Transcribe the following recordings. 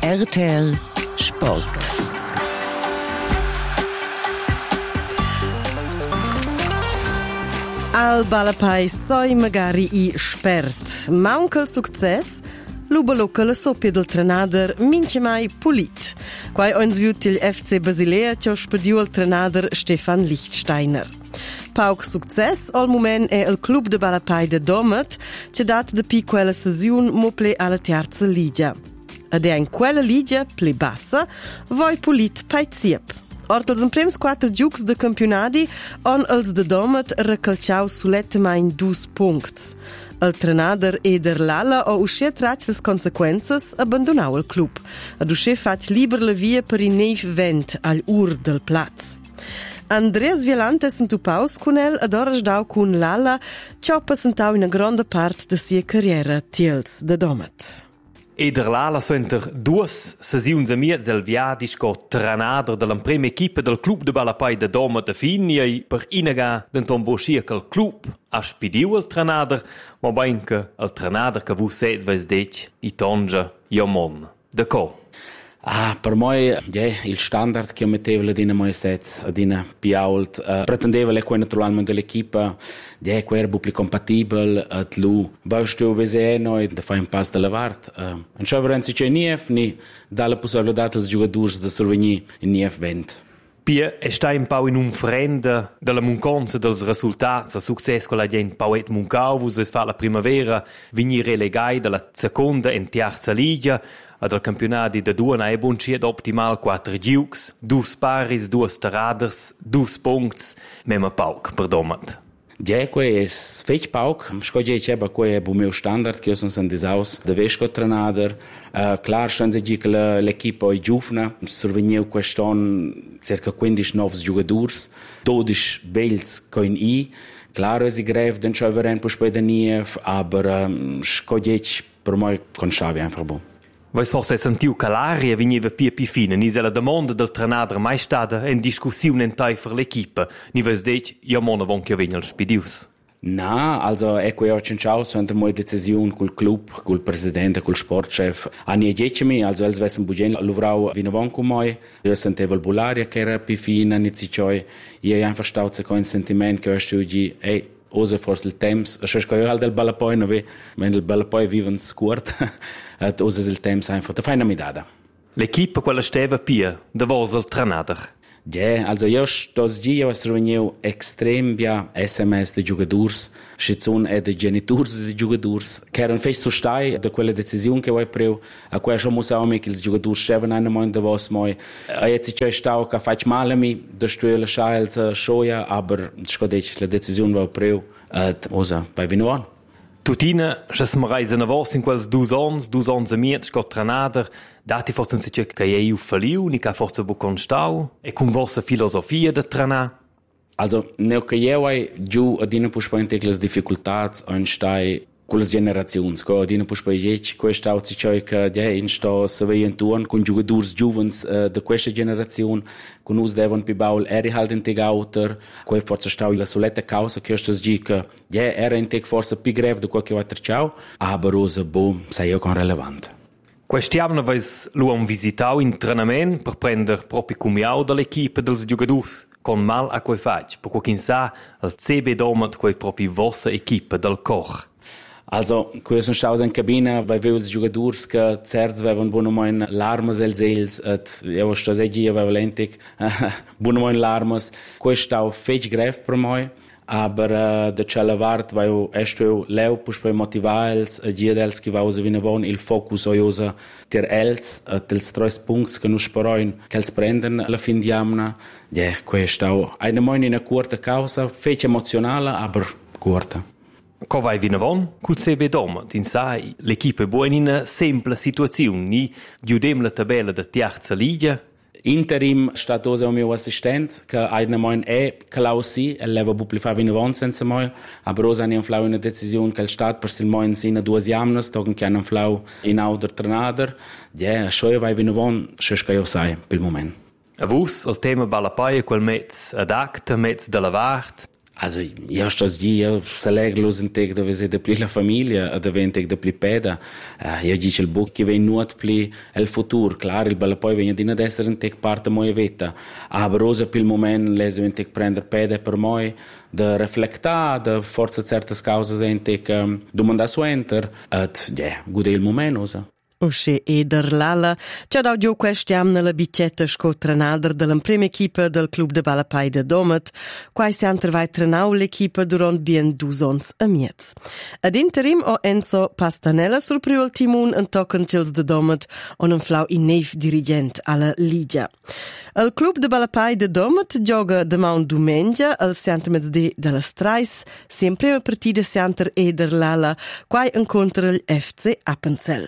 RTL Sport. Al Balapai soi magari i spert. Manca il success, l'ubaloca la soppia del trenader mince mai pulit. Quai ons viut il FC Basilea che spediu il trenader Stefan Lichtsteiner. Pauc success al moment è il club de Balapai de Domet che dat de pi quella sesiun mople alla terza liga. Ed è in quella liga, ple bassa, voi pulit pai ziep. Ort als prems 4 giucs de campionadi on els de Domet recalciau sulettamain 2 punts. Il trenader Eder Lala ha uscì trac les consequences abbandonau il club. Ad uscì fac liber la via per i neiv vent al ur del plaz. Andreas Violante sentu paus con el ad ora sdau con Lala, ciò passentau in grande part de sia carriera tiels de Domet. Eder Lala suenter 2 sesiuns a miez el viadis co trenader de la prima equipa del club de Balapai de Domet de Fini e per inaga denton boschia che il club ha spidiu il trenader, ma benche il trenader che vu set ves dec i tonja Jomon de co. Per me, il standard che io mettevo adina mai sets, adina più alto, pretendevo le quelle naturalmente dell'equipa, che era più compatibile, lu, voglio vedere noi da fare un passo della vart. Non c'è veramente c'è nief, ni dalla possibilità ai giocatori di sorvenire in nief vent. Pia è sta un po' in un frende della mancanza dels risultati, il successo con la gente pauet muncau, vus es fa la primavera, venire relegai dalla seconda e terza liga, ad al campionati de Duona è bunciet optimal 4 giucs, 2 paris, 2 staraders, 2 punts, mema pauc per Domet. Que è fech pauc, scogie ceba que è bu meu standard, che io sono sandisaus de vesco trenader, clar scenze gi che l'equipa è giufna, survegniu queston circa 15 novs giocadors, 12 bells coin i, clar es i grev den choveren po spede nief, aber scogie per moi con Xavi einfach bu. Vois forse sentiu che l'aria veniva più fine, ni se la domanda del trenader mai stata in discussione in tai per l'equipa, ni ves dec, io mona von che venga il spidius. Na, also ecco io cinciao so entre moi decisione col club, col presidente, col sportchef. Ani diecimi, also els vessen bugen luvrau vinavon con moi, io sentevo il bularia che era più fine, ni ciccioi, io einfach stauze con sentiment che stugi, ose forse il temps, a scho io al del Balapai no ve, wenn il Balapai viven scurt, at ose il temps einfach da feina midada. L'equipa quella steva pia, da vos il trenader. Also io stos gi io reuniu extrem bia SMS de giocadors, schizun e de genitors de giocadors, che erano fech so stai da quella decisione che voi preu, a quella schon muss auch mit ils giocadors scheven eine mal de vos moi. Jetzt ich stau ka fach mal mi, da stuele schails schoja, aber scodech la decisione voi preu, osa bei vinuan. Tutina, che si reisen a vos in quels 2 ans a miet, scot trenader, dati forse si che eu faliu, ni ca forse bu constau, e con vossa filosofia de trena. Also, neo che io hai giù adina puspente le difficoltà on stai con le generazioni, co adina puspente questa auzi che in sto se veien tuon con giocatori giovens de questa generazione, con us devon pi baul eri halt integauter, quei forse stau la soletta causa che sto gica, era integ forse pi grev de qualche altra ciao, aber rosa bo sai io con relevante. Questiamna vais luam visitau in trenament per prender proprio cumiau dall'equipa dels giocatori, con mal a quei fac, per qualcun sa al CB Domet quei proprio vossa equipa del cor. Also, qui sono stato in cabina, vai vedo i giocatori che certi avevano buono l'armas els els, et io sto seggi avevo lentic buono l'armas. Qui stavo fech grev per moi, aber de cella vart vai esto leu pus per motivals, giedels che vau vine von il focus oiosa ter els, dels 3 punts che nu sparoin che els prenden alla fin di amna. Qui stavo eine moin in a curta causa, fech emozionale, aber curta. Co vai vinavon col CB Domet, in sai l'equipa è buona in una semplice situazione, ni giudem la tabella da terza liga. Interim stat osa o mio assistent, che eine moin klausi, leva bupli fa vinavon senza moi, aber osa ni flau una decisione che il stat per sil moin sina 2 jamnas, togen che hanno flau in auder trenader, schoia vai vinavon, schesca io sai, pel moment. A vus, il tema Balapai è quel mezz ad acta, mezz della vart, Also, io sto io salegro los integ dove se de pli la famiglia, dove integ de pli peda. Io dice il buc che vei nuot pli il futur, clar, il bella poi vegna din ad essere integ parte moia veta. Aber rosa pil moment lese integ prender peda per moi, de reflecta, de forza certas causas integ domanda su enter, et gude il moment osa. Usce Eder Lala, c'è da giù questiam nella bicetta sco-trenader della prima equipa del club de Balapai de Domet, quai si han trevai trenau l'equipa durant bien 2 ons a miez. Ad interim o Enzo Pastanella surpriu il timun en tochen tils de Domet on un flau in neif dirigent alla Liga. Il club de Balapai de Domet gioca demaun dumengia al sianta mezzdi della Strais, si in prima partida sianta Eder Lala, quai incontra il FC Appenzell.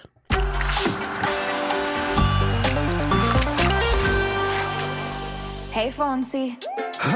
Hey, Fonzie.